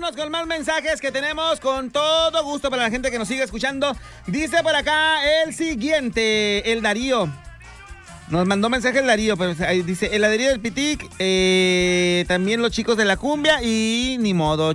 vámonos con más mensajes que tenemos con todo gusto para la gente que nos sigue escuchando. Dice por acá el siguiente, el Darío. Nos mandó mensaje el Darío, pero ahí dice, heladería del Pitic, también los chicos de la cumbia y ni modo,